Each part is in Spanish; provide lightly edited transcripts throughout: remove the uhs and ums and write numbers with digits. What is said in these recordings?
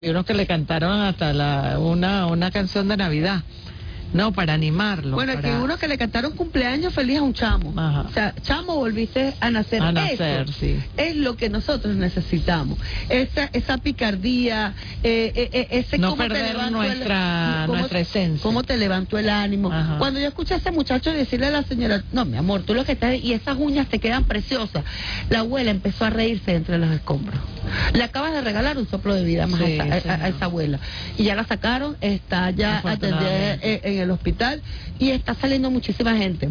Y unos que le cantaron hasta una canción de Navidad, no, para animarlo. Bueno, para... que uno que le cantaron cumpleaños feliz a un chamo. Ajá. O sea, chamo, volviste a nacer. A nacer, Eso sí. es lo que nosotros necesitamos. Esa picardía, ese no cómo perder te levantó nuestra esencia. Cómo te levantó el ánimo. Ajá. Cuando yo escuché a ese muchacho decirle a la señora, no, mi amor, tú lo que estás... Y esas uñas te quedan preciosas. La abuela empezó a reírse entre los escombros. Le acabas de regalar un soplo de vida más sí, a esa abuela. Y ya la sacaron, está ya atendida en el hospital y está saliendo muchísima gente.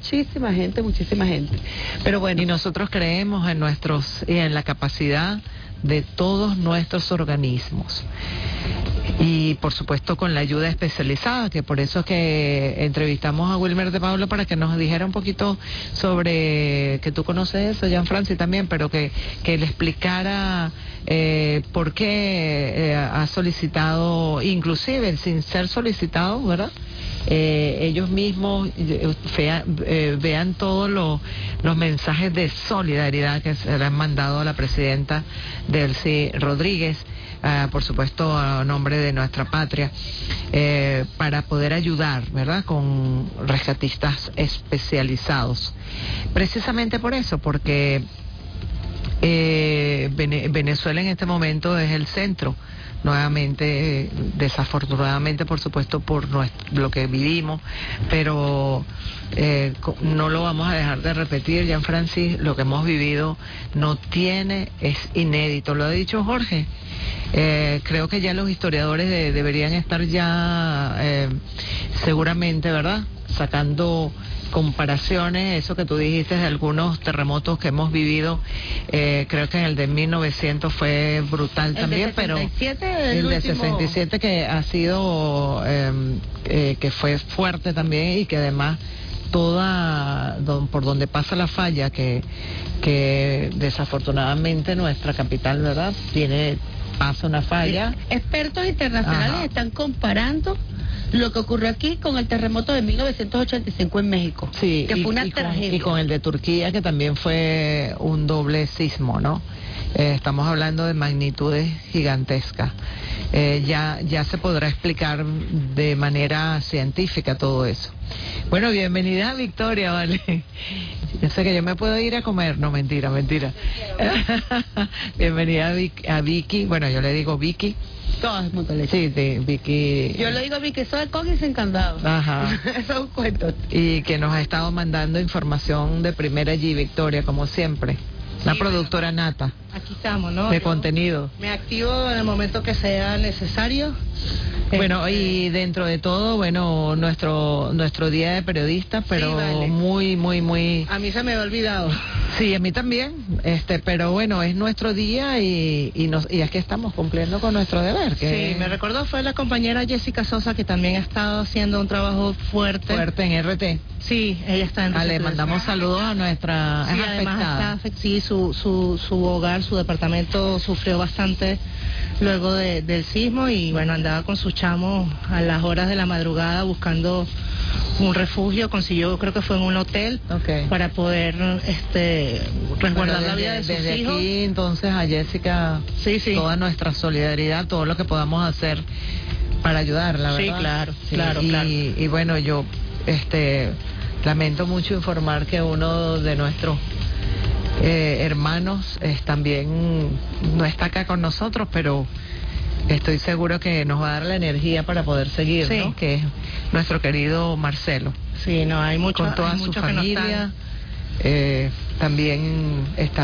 Pero bueno. Y nosotros creemos en en la capacidad de todos nuestros organismos. Y por supuesto con la ayuda especializada, que por eso que entrevistamos a Wilmer de Pablo para que nos dijera un poquito sobre, que tú conoces eso, Jean Francis también, pero que le explicara por qué ha solicitado, inclusive sin ser solicitado, ¿verdad? Ellos mismos vean todos los mensajes de solidaridad que se le han mandado a la presidenta Delcy Rodríguez, por supuesto a nombre de nuestra patria, para poder ayudar, ¿verdad?, con rescatistas especializados. Precisamente por eso, porque Venezuela en este momento es el centro, nuevamente, desafortunadamente, por supuesto, por lo que vivimos, pero no lo vamos a dejar de repetir, Jean Francis, lo que hemos vivido es inédito, lo ha dicho Jorge. Creo que ya los historiadores deberían estar ya seguramente, ¿verdad?, sacando comparaciones, eso que tú dijiste de algunos terremotos que hemos vivido. Creo que en el de 1900 fue brutal también, pero el de 67 que ha sido que fue fuerte también, y que además por donde pasa la falla, que desafortunadamente nuestra capital, ¿verdad?, pasa una falla. Expertos internacionales están comparando lo que ocurrió aquí con el terremoto de 1985 en México, sí, que fue una tragedia. Y con el de Turquía, que también fue un doble sismo, ¿no? Estamos hablando de magnitudes gigantescas. Ya se podrá explicar de manera científica todo eso. Bueno, bienvenida Victoria, ¿vale? Yo sé que yo me puedo ir a comer. No, mentira. Bienvenida a Vicky. Bueno, yo le digo Vicky. Todo el mundo le dice. Sí, Vicky. Yo le digo Vicky, soy con y sin candado. Ajá. Eso es un cuento. Y que nos ha estado mandando información de primera allí, Victoria, como siempre. La productora nata. Aquí estamos, ¿no? De contenido. Me activo en el momento que sea necesario. Bueno, y dentro de todo, bueno, nuestro día de periodistas, pero sí, vale. muy... A mí se me ha olvidado. Sí, a mí también, pero bueno, es nuestro día y aquí estamos cumpliendo con nuestro deber. Sí, me recordó, fue la compañera Jessica Sosa, que también ha estado haciendo un trabajo fuerte. Fuerte en RT. Sí, ella está en RT. Le mandamos saludos a nuestra... Sí, además sí, su hogar, su departamento sufrió bastante luego del sismo, y bueno, andaba con sus chamos a las horas de la madrugada buscando un refugio. Consiguió, creo que fue en un hotel, para poder resguardar la vida de sus hijos. Desde aquí, entonces, a Jessica, sí. Toda nuestra solidaridad, todo lo que podamos hacer para ayudarla, ¿verdad? Sí, claro. Y bueno, yo lamento mucho informar que uno de nuestros hermanos también no está acá con nosotros, pero estoy seguro que nos va a dar la energía para poder seguir, sí, ¿no? Que es nuestro querido Marcelo. Sí, no, hay mucho, con toda su familia. También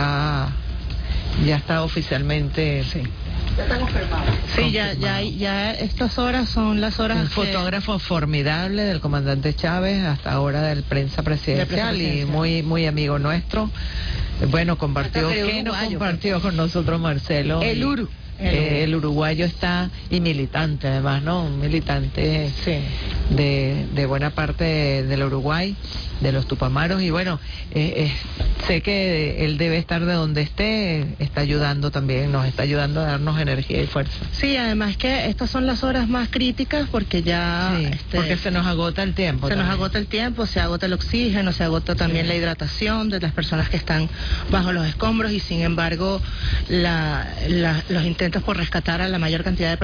ya está oficialmente. Sí. Ya está confirmado. Sí, ya estas horas son las horas. Un fotógrafo formidable del comandante Chávez, hasta ahora del prensa presidencial, y muy amigo nuestro. Bueno, compartió con nosotros Marcelo. El uruguayo está, y militante además, ¿no? Un militante de buena parte del Uruguay, de los Tupamaros, y bueno, sé que él debe estar de donde está ayudando también, nos está ayudando a darnos energía y fuerza. Sí, además que estas son las horas más críticas, porque ya... porque se nos agota el tiempo. Nos agota el tiempo, se agota el oxígeno, se agota también la hidratación de las personas que están bajo los escombros, y sin embargo los intentos por rescatar a la mayor cantidad de